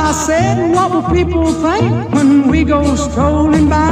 I said, what will people think when we go strolling by?